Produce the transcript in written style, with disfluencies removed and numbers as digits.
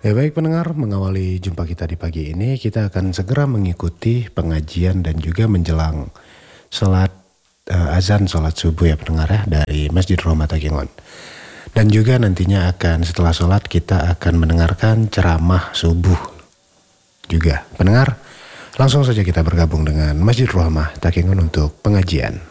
Ya baik pendengar, mengawali jumpa kita di pagi ini, kita akan segera mengikuti pengajian dan juga menjelang sholat azan sholat subuh ya pendengar ya, dari Masjid Rahmat Takengon. Dan juga nantinya setelah sholat kita akan mendengarkan ceramah subuh juga. Pendengar, langsung saja kita bergabung dengan Masjid Rahmat Takengon untuk pengajian.